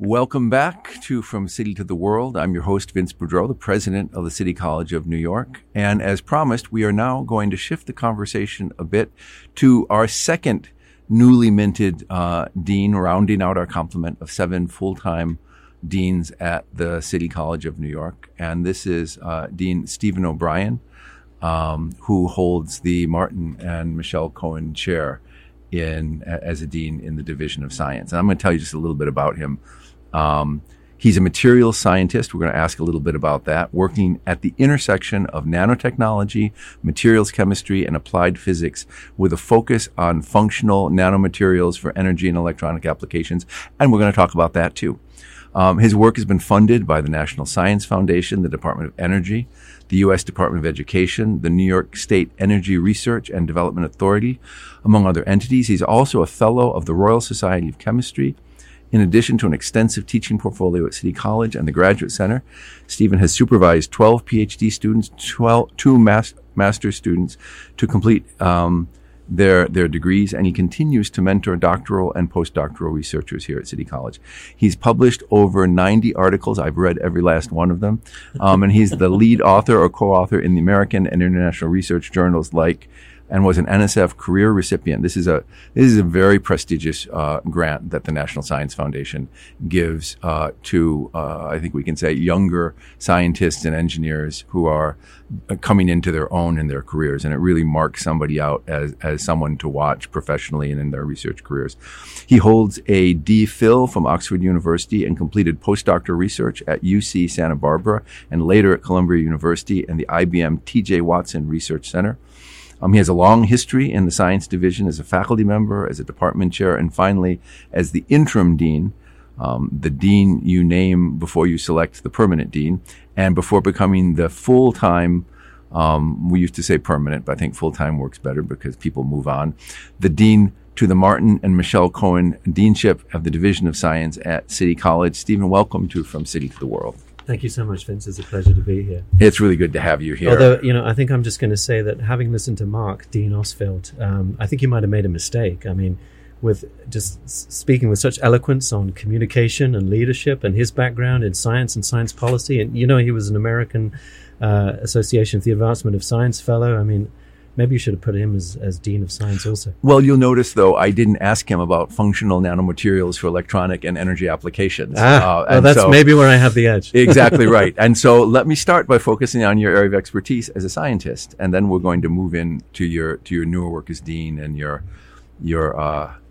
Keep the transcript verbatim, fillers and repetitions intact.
Welcome back to From City to the World. I'm your host, Vince Boudreau, the president of the City College of New York. And as promised, we are now going to shift the conversation a bit to our second newly minted uh, dean, rounding out our complement of seven full-time deans at the City College of New York. And this is uh, Dean Stephen O'Brien, um, who holds the Martin and Michelle Cohen Chair in as a dean in the Division of Science. And I'm going to tell you just a little bit about him. Um, he's a materials scientist. We're going to ask a little bit about that, working at the intersection of nanotechnology, materials chemistry, and applied physics with a focus on functional nanomaterials for energy and electronic applications. And we're going to talk about that too. Um, his work has been funded by the National Science Foundation, the Department of Energy, the U S Department of Education, the New York State Energy Research and Development Authority, among other entities. He's also a fellow of the Royal Society of Chemistry. In addition to an extensive teaching portfolio at City College and the Graduate Center, Stephen has supervised twelve PhD students, twelve, two mas- master's students to complete um, their their degrees, and he continues to mentor doctoral and postdoctoral researchers here at City College. He's published over ninety articles. I've read every last one of them. Um, and he's the lead author or co-author in the American and international research journals like, and was an N S F career recipient. This is a this is a very prestigious uh, grant that the National Science Foundation gives uh, to, uh, I think we can say, younger scientists and engineers who are coming into their own in their careers. And it really marks somebody out as, as someone to watch professionally and in their research careers. He holds a D Phil from Oxford University and completed postdoctoral research at U C Santa Barbara and later at Columbia University and the I B M T J Watson Research Center. Um, he has a long history in the science division as a faculty member, as a department chair, and finally as the interim dean, um, the dean you name before you select the permanent dean, and before becoming the full-time, um, we used to say permanent, but I think full-time works better because people move on, the dean to the Martin and Michelle Cohen Deanship of the Division of Science at City College. Stephen, welcome to From City to the World. Thank you so much, Vince. It's a pleasure to be here. It's really good to have you here. Although, you know, I think I'm just going to say that having listened to Mark, Dean Osfeld, um, I think you might have made a mistake. I mean, with just s- speaking with such eloquence on communication and leadership and his background in science and science policy. And, you know, he was an American uh, Association for the Advancement of Science fellow. I mean, maybe you should have put him as, as Dean of Science also. Well, you'll notice, though, I didn't ask him about functional nanomaterials for electronic and energy applications. Ah, uh, well, that's so, maybe where I have the edge. Exactly right. And so let me start by focusing on your area of expertise as a scientist, and then we're going to move in to your to your newer work as dean and your your uh,